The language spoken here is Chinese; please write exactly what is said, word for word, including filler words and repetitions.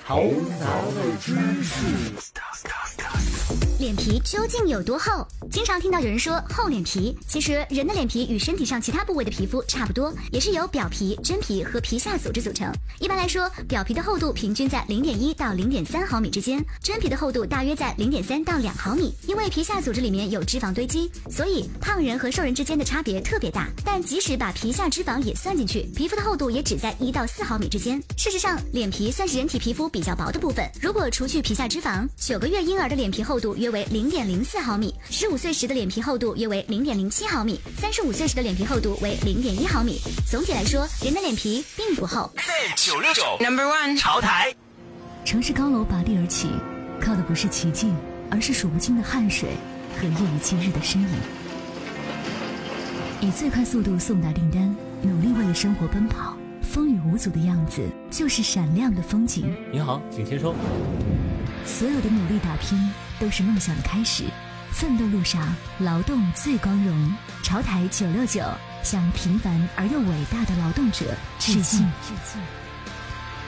头脑的知识。 脸皮究竟有多厚？经常听到有人说厚脸皮，其实人的脸皮与身体上其他部位的皮肤差不多，也是由表皮、真皮和皮下组织组成。一般来说，表皮的厚度平均在 零点一到零点三毫米之间，真皮的厚度大约在 零点三到两毫米。因为皮下组织里面有脂肪堆积，所以胖人和瘦人之间的差别特别大。但即使把皮下脂肪也算进去，皮肤的厚度也只在一到四毫米之间。事实上，脸皮算是人体皮肤比较薄的部分。如果除去皮下脂肪，九个月婴儿的脸皮厚度约为 零点零四毫米，十五岁时的脸皮厚度约为 零点零七毫米，三十五岁时的脸皮厚度为 零点一毫米。总体来说，人的脸皮并不厚。 九六九 Number One 潮台。 城市高楼拔地而起，靠的不是奇迹，而是数不清的汗水和夜以继日的身影。以最快速度送达订单，努力为了生活奔跑，风雨无阻的样子就是闪亮的风景。 您好，请签收。 所有的努力打拼都是梦想的开始，奋斗路上劳动最光荣。潮台九六九向平凡而又伟大的劳动者致敬。致敬